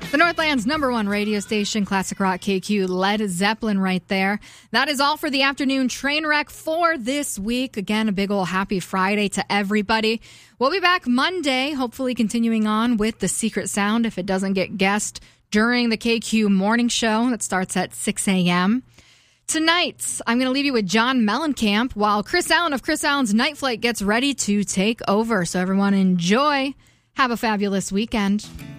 The Northland's number one radio station, Classic Rock KQ, Led Zeppelin right there. That is all for the afternoon train wreck for this week. Again, a big ol' happy Friday to everybody. We'll be back Monday, hopefully continuing on with The Secret Sound if it doesn't get guessed during the KQ morning show that starts at 6 a.m. Tonight, I'm going to leave you with John Mellencamp while Chris Allen of Chris Allen's Night Flight gets ready to take over. So everyone enjoy. Have a fabulous weekend.